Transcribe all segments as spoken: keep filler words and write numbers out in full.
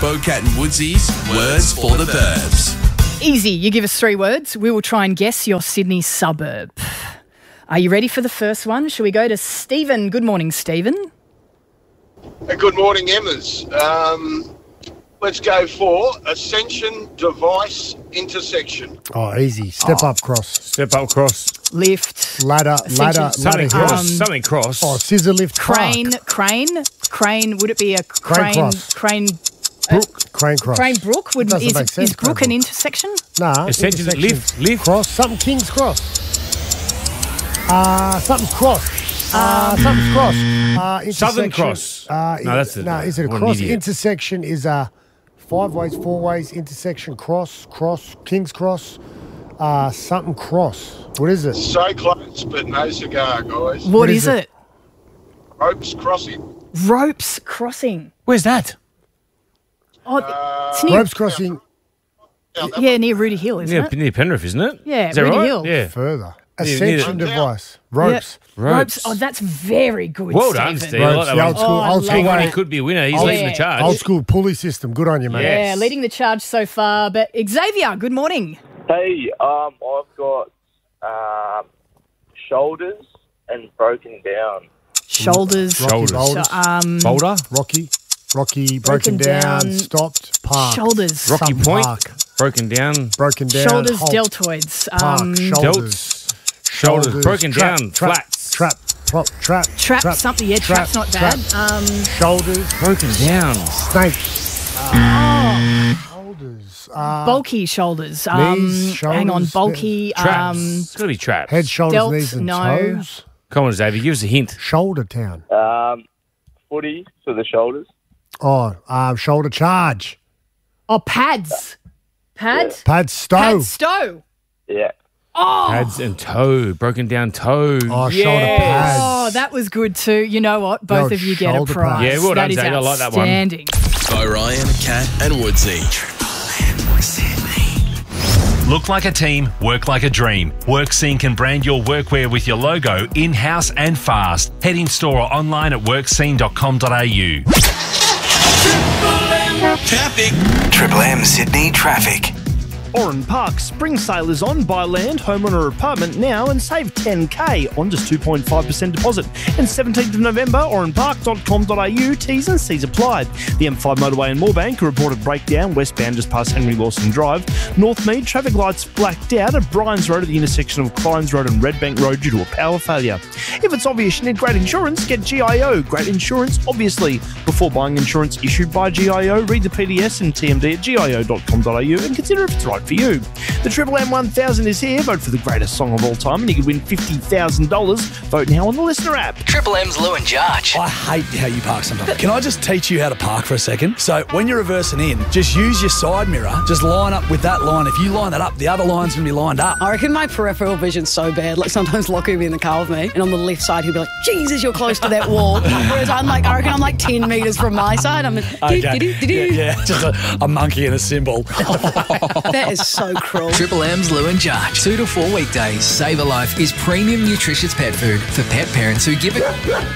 Bocat and Woodsy's Words for the Burbs. Easy. You give us three words. We will try and guess your Sydney suburb. Are you ready for the first one? Shall we go to Stephen? Good morning, Stephen. Good morning, Emmas. Um, let's go for Ascension Device Intersection. Oh, easy. Step Oh. up cross. Step up cross. Lift. Ladder, ladder, Something ladder. cross. Um, Something cross. Oh, scissor lift. Crane. park. Crane. Crane. Would it be a Crane crane? cross. Crane. Brook. Crane cross. Crane Brook. Would, Doesn't is, make sense, is Brook Crane an Brook. intersection? Nah. Ascension, intersection. lift, lift. Cross. Something King's Cross. Uh, something's cross. Uh, something's cross. Uh, intersection. Southern Cross. Uh, No, that's it. No, is it a What an cross? idiot. Intersection is a five ways, four ways, intersection, cross, cross, King's Cross, uh, something cross. What is it? So close, but no cigar, guys. what, What is, is it? it? Ropes Crossing. Ropes Crossing. Where's that? Oh, it's near, Ropes crossing Now, that yeah, near Rudy Hill, isn't Near, it? near Penrith, isn't it? Yeah, Is that Rudy right? Hill. Yeah. further. near Ascension the- device. Ropes. Yeah. Ropes. Oh, that's very good, Well Stephen. done, Steve. I like Ropes, that the one. old school, Oh, I old love school Big one, way. he could be a winner. He's Oh, leading yeah. the charge. Old school pulley system. Good on you, mate. Yeah. Yeah, Yes. leading the charge so far. But Xavier, good morning. Hey, um, I've got um, shoulders and broken down. Shoulders. Rocky Shoulders. boulders. So, um, Boulder. Rocky. Rocky, Broken broken, down, down. stopped, park. Shoulders. Rocky Some Point. park. Broken down. Broken down. Shoulders, halt, deltoids. Park, Um, shoulders. Delts. Shoulders. Broken trap, down. Trap, Flats. Trap, plop, trap. trap, something. Yeah, trap, trap's not trap. bad. Um, Shoulders, Broken down. snake. oh, Shoulders. Uh, bulky shoulders. Um, knees, hang on, shoulders, bulky. Traps. Um, It's got to be traps. head, shoulders, delts, knees, and no. toes. Come on, Xavier. Give us a hint. Shoulder town. Um, footy for the shoulders. Oh, um, shoulder charge. oh, pads. Pad. Pad stow. Pad stow. Yeah. Oh. Pads and toe. Broken down toe. Oh, Yes. shoulder pads. Oh, that was good too. You know what? Both No, of you get a shoulder prize. pads. Yeah, well done, that is Xavier. I like that one. outstanding. By Ryan, Kat and Woodsy. Look like a team, work like a dream. WorkScene can brand your workwear with your logo in-house and fast. Head in store or online at workscene dot com dot a u. Traffic. Triple M Sydney traffic. Oran Park spring sale is on. Buy land, home or apartment now and save ten K on just two point five percent deposit. And seventeenth of November, oran park dot com dot a u. T's and C's applied. The M five motorway in Moorebank, a reported breakdown westbound just past Henry Lawson Drive. Northmead, traffic lights blacked out at Bryans Road at the intersection of Kleins Road and Redbank Road due to a power failure. If it's obvious you need great insurance, get G I O. Great insurance, obviously. Before buying insurance issued by G I O, read the P D S and T M D at G I O dot com dot a u and consider if it's right for you. The Triple M one thousand is here. Vote for the greatest song of all time and you could win fifty thousand dollars. Vote now on the listener app. Triple M's Lou and Jarge. I hate how you park sometimes. Can I just teach you how to park for a second? So when you're reversing in, just use your side mirror. Just line up with that line. If you line that up, the other line's going to be lined up. I reckon my peripheral vision's so bad. Like sometimes Lockie will be in the car with me, and on the left side he'll be like, "Jesus, you're close to that wall." Whereas I'm like, I reckon I'm like ten metres from my side. I'm like, Okay. "Do-do-do-do-do." Yeah, yeah, just a, a monkey and a cymbal. That is so cruel. Triple M's Lou and Jarge. Two to four weekdays. Save a Life is premium nutritious pet food for pet parents who give it.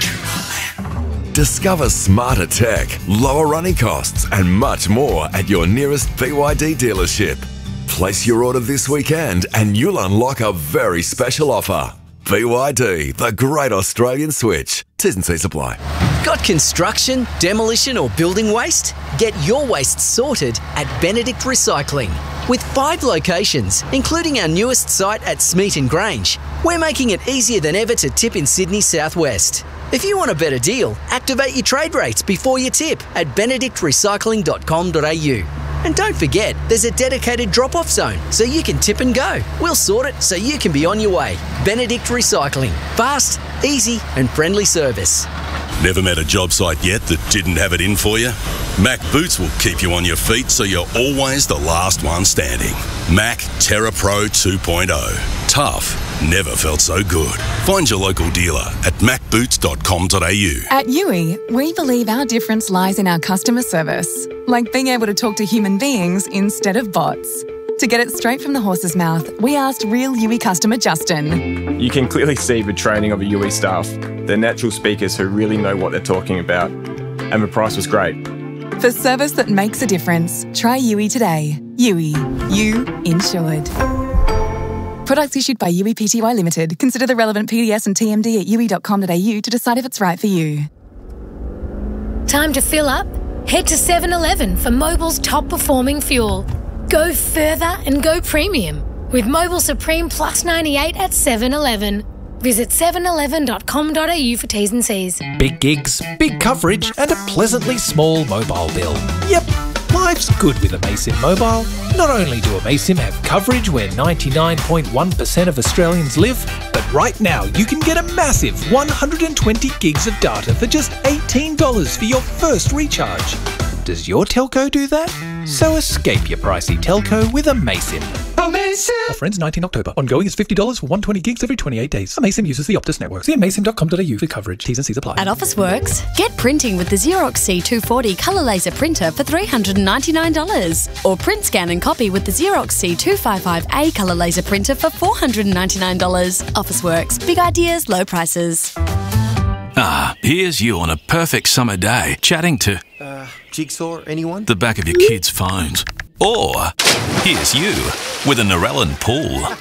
Discover smarter tech, lower running costs, and much more at your nearest B Y D dealership. Place your order this weekend and you'll unlock a very special offer. B Y D, the great Australian switch. T's and C's apply. Got construction, demolition, or building waste? Get your waste sorted at Benedict Recycling. With five locations, including our newest site at Smeaton Grange, we're making it easier than ever to tip in Sydney's southwest. If you want a better deal, activate your trade rates before you tip at benedict recycling dot com dot a u. And don't forget, there's a dedicated drop-off zone so you can tip and go. We'll sort it so you can be on your way. Benedict Recycling. Fast, easy and friendly service. Never met a job site yet that didn't have it in for you? Mac Boots will keep you on your feet so you're always the last one standing. Mac Terra Pro two point oh. Tough. Never felt so good. Find your local dealer at mac boots dot com dot a u. At U I, we believe our difference lies in our customer service, like being able to talk to human beings instead of bots. To get it straight from the horse's mouth, we asked real U I customer Justin. You can clearly see the training of the U I staff. They're natural speakers who really know what they're talking about. And the price was great. For service that makes a difference, try U I today. U I. You insured. Products issued by U I Pty Limited. Consider the relevant P D S and T M D at u i dot com dot a u to decide if it's right for you. Time to fill up? Head to seven eleven for Mobil's top performing fuel. Go further and go premium with Mobil Supreme Plus ninety-eight at seven eleven. Visit seven eleven dot com dot a u for T's and C's. Big gigs, big coverage and a pleasantly small mobile bill. Yep, life's good with Amaysim Mobile. Not only do Amaysim have coverage where ninety-nine point one percent of Australians live, but right now you can get a massive one hundred twenty gigs of data for just eighteen dollars for your first recharge. Does your telco do that? So escape your pricey telco with Amaysim. Amaysim! Offer ends nineteenth October. Ongoing is fifty dollars for one hundred twenty gigs every twenty-eight days. Amaysim uses the Optus network. See amaysim dot com dot a u for coverage. T's and C's apply. At Officeworks, get printing with the Xerox C two forty colour laser printer for three hundred ninety-nine dollars. Or print, scan and copy with the Xerox C two fifty-five A colour laser printer for four hundred ninety-nine dollars. Officeworks. Big ideas, low prices. Ah, here's you on a perfect summer day, chatting to... Uh, Jigsaw, anyone? The back of your kids' phones. Or, here's you, with a Narellan pool.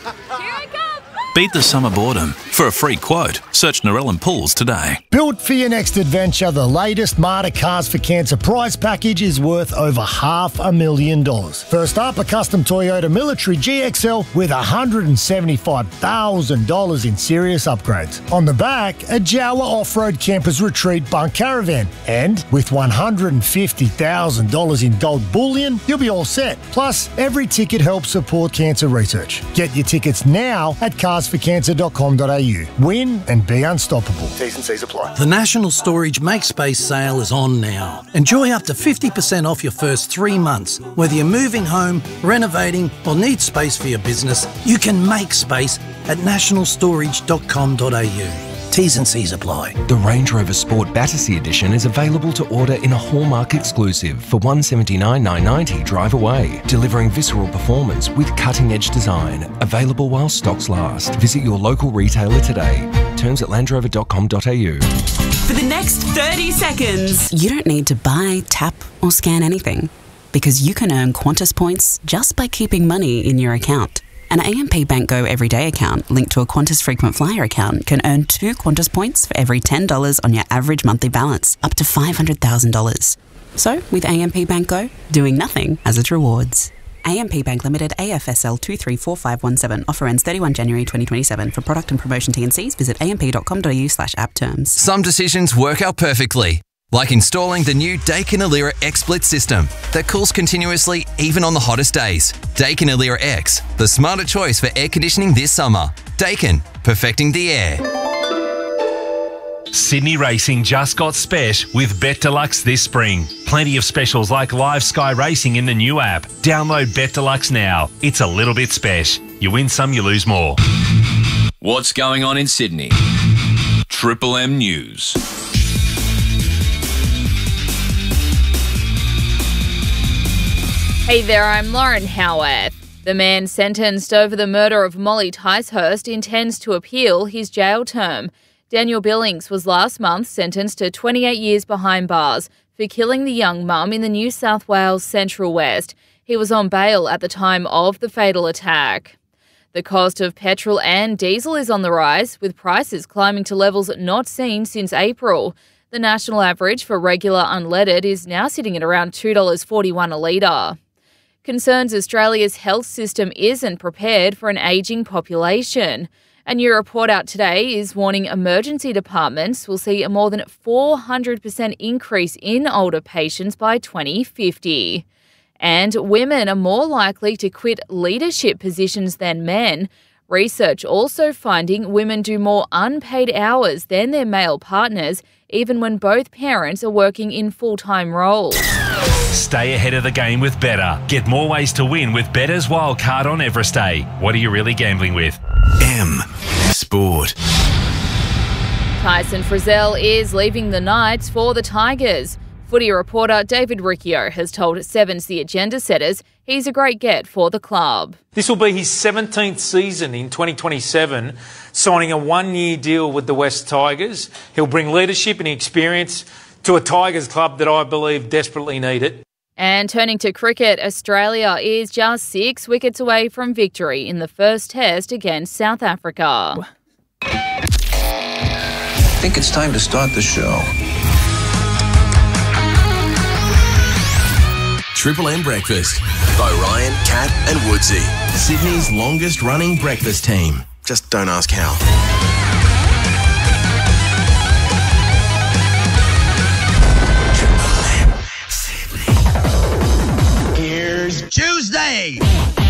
Beat the summer boredom. For a free quote, search Narellan Pools today. Built for your next adventure, the latest Marta Cars for Cancer prize package is worth over half a million dollars. First up, a custom Toyota Military G X L with one hundred seventy-five thousand dollars in serious upgrades. On the back, a Jawa Off-Road Campers Retreat Bunk Caravan. And with one hundred fifty thousand dollars in gold bullion, you'll be all set. Plus, every ticket helps support cancer research. Get your tickets now at cars for cancer dot com dot a u. Win and be unstoppable. T's and C's apply. The National Storage Make Space sale is on now. Enjoy up to fifty percent off your first three months. Whether you're moving home, renovating, or need space for your business, you can make space at national storage dot com dot a u. T's and C's apply. The Range Rover Sport Battersea Edition is available to order in a Hallmark exclusive for one hundred seventy-nine thousand nine hundred ninety dollars drive away, delivering visceral performance with cutting-edge design. Available while stocks last. Visit your local retailer today. Terms at land rover dot com dot a u. For the next thirty seconds. You don't need to buy, tap, or scan anything because you can earn Qantas points just by keeping money in your account. An A M P Bank Go Everyday account linked to a Qantas Frequent Flyer account can earn two Qantas points for every ten dollars on your average monthly balance, up to five hundred thousand dollars. So, with A M P Bank Go, doing nothing has its rewards. A M P Bank Limited, A F S L two three four five one seven. Offer ends thirty-first of January twenty twenty-seven. For product and promotion T and Cs, visit a m p dot com dot a u slash app terms. Some decisions work out perfectly. Like installing the new Daikin Alira X-Split system that cools continuously even on the hottest days. Daikin Alira X, the smarter choice for air conditioning this summer. Daikin, perfecting the air. Sydney Racing just got spesh with Bet Deluxe this spring. Plenty of specials like live Sky Racing in the new app. Download Bet Deluxe now. It's a little bit spesh. You win some, you lose more. What's going on in Sydney? Triple M News. Hey there, I'm Lauren Howarth. The man sentenced over the murder of Molly Ticehurst intends to appeal his jail term. Daniel Billings was last month sentenced to twenty-eight years behind bars for killing the young mum in the New South Wales Central West. He was on bail at the time of the fatal attack. The cost of petrol and diesel is on the rise, with prices climbing to levels not seen since April. The national average for regular unleaded is now sitting at around two dollars forty-one a litre. Concerns Australia's health system isn't prepared for an ageing population. A new report out today is warning emergency departments will see a more than four hundred percent increase in older patients by twenty fifty. And women are more likely to quit leadership positions than men. Research also finding women do more unpaid hours than their male partners, even when both parents are working in full-time roles. Stay ahead of the game with Betr. Get more ways to win with Better's Wildcard on Everest Day. What are you really gambling with? M Sport. Tyson Frizzell is leaving the Knights for the Tigers. Footy reporter David Riccio has told Sevens the agenda setters he's a great get for the club. This will be his seventeenth season in twenty twenty-seven, signing a one-year deal with the West Tigers. He'll bring leadership and experience to a Tigers club that I believe desperately need it. And turning to cricket, Australia is just six wickets away from victory in the first test against South Africa. I think it's time to start the show. Triple M Breakfast by Ryan, Kat and Woodsy. Sydney's longest running breakfast team. Just don't ask how. Here's Tuesday.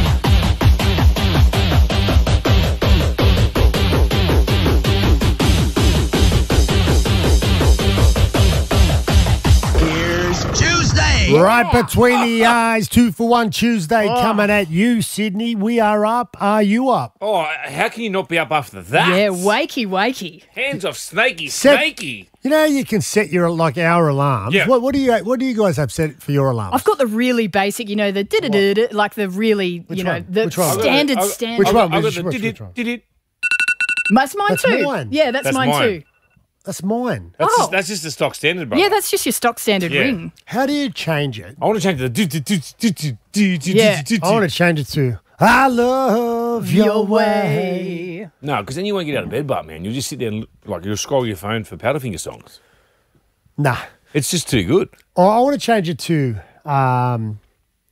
Here's Tuesday. Right between the eyes, two for one Tuesday Oh. coming at you, Sydney. We are up. Are you up? Oh, how can you not be up after that? Yeah, wakey, wakey. Hands off, snaky, Set- snaky. You know you can set your like hour alarms. Yeah. What, what do you What do you guys have set for your alarms? I've got the really basic, you know, the da-da-da-da, like the really, Which you know, one? the Which one? standard, I've got- standard. Which one? I've got Which- the which- did which it, one? did it. That's mine That's too. mine. Yeah, that's, That's mine, mine. too. That's mine. That's, Oh. just, that's just the stock standard, bro. Yeah, that's just your stock standard Yeah. ring. How do you change it? I want to change the do do do do do do do Yeah. do do. I want to change it to I love your, Your way. way. No, because then you won't get out of bed, but man, you'll just sit there and look- like you'll scroll your phone for Powderfinger songs. Nah. It's just too good. I, I want to change it to um,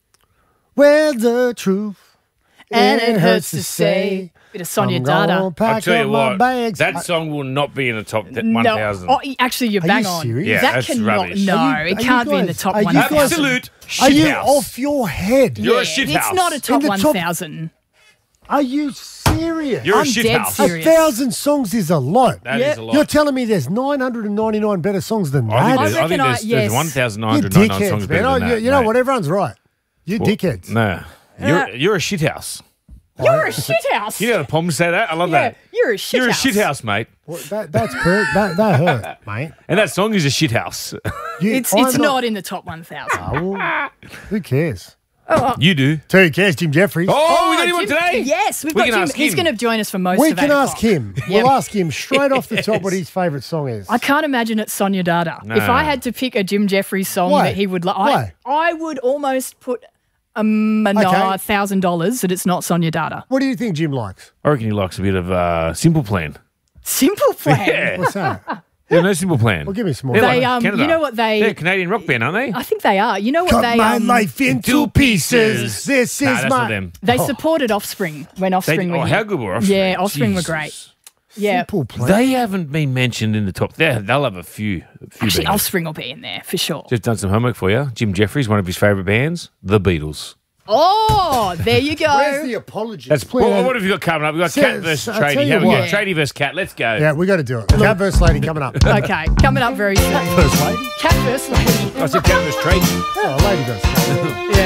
Where's the truth? And it hurts to say. Bit of Sonia I'm Dada. gonna I'll pack tell up you my what, bags. that I- song will not be in the top one No, thousand. oh, actually, you're Are bang you on. serious? Yeah, that that's cannot. rubbish. No, Are you- it are can't you be in the guys- top are you one guys- thousand. Absolute Are you shithouse. off your head? You're a Yeah, shit It's house. not a In top the one top- thousand. Are you serious? You're a I'm shit dead house. serious. A thousand songs is a lot. That Yeah. is a lot. You're telling me there's nine hundred ninety-nine better songs than I that? think I there's, I think reckon I- there's, yes. there's one thousand nine You hundred ninety-nine dickheads, songs man. better Oh, than you, that. you know mate. what? Everyone's right. You Well, dickheads. No. You're, you're a shit house. You're a shit house. You know the Poms say that? I love Yeah, that. you're a shit You're house. a shit house, mate. Well, that, that's per- that, that hurt, mate. And that song is a shit house. You- It's I'm it's not in the top one thousand. Oh, well, who cares? You do. So who cares? Jim Jeffries. Oh, we got anyone Jim- today? Yes, we've We got can Jim. ask He's him. going to join us for most we of can eight ask o'clock. him. Yeah. We'll ask him straight off the top what his favourite song is. I can't imagine it's Sonia Dada. No. If I had to pick a Jim Jeffries song Why? that he would like, Why? I, I would almost put a thousand dollars that it's not Sonia Dada. What do you think Jim likes? I reckon he likes a bit of uh, Simple Plan. Simple Plan. Yeah. What's that? Yeah, no Simple Plan. Well, give me some more. They're They, like um, Canada. you know what they- They're a Canadian rock band, aren't they? I think they are. You know what Cut they my um, life into pieces. This Nah, is that's my. not them. They Oh. supported Offspring when They, Offspring oh, were how here. good were Offspring? Yeah, Offspring were Jesus. great. Yeah. Simple Plan. They haven't been mentioned in the top. They're, they'll have a few. A few Actually, bands. Offspring will be in there for sure. Just done some homework for you. Jim Jeffries, one of his favourite bands, The Beatles. Oh, there you go. Where's the apology? That's Please. what, what have you got coming up? We've got So- Cat versus so I'll tell Tradie. you Have we got what. Tradie versus Cat? Let's go. Yeah, we got to do it. Cat versus lady coming up. Okay, coming up very soon. First lady. Cat first lady. I said Cat versus Tradie. Oh, lady versus cat. Yeah.